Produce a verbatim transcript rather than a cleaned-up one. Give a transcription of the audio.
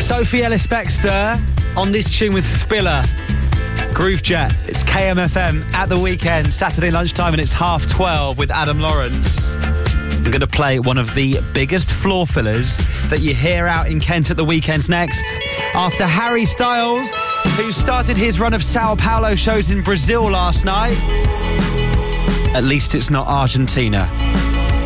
Sophie Ellis-Bextor on this tune with Spiller. Groove Jet. It's K M F M at the weekend, Saturday lunchtime, and it's half twelve with Adam Lawrence. We're going to play one of the biggest floor fillers that you hear out in Kent at the weekends next. After Harry Styles, who started his run of Sao Paulo shows in Brazil last night. At least it's not Argentina.